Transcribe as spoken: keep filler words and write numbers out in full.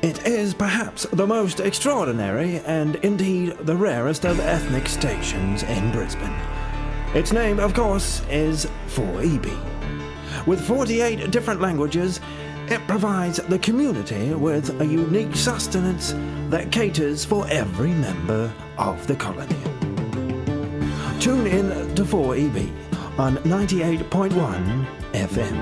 It is perhaps the most extraordinary and indeed the rarest of ethnic stations in Brisbane. Its name, of course, is four E B. With forty-eight different languages, it provides the community with a unique sustenance that caters for every member of the colony. Tune in to four E B on ninety-eight point one F M.